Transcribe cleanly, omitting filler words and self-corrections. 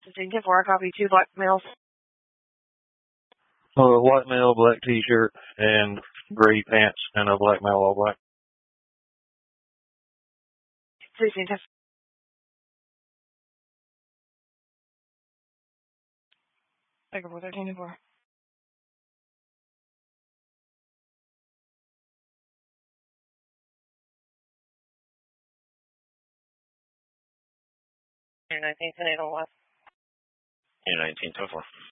15-4, copy 2 black males. White male, black t-shirt, and gray pants, and a black male, all black. 16-10. Take 13-4. You're 19-10, 801. You're 19-4.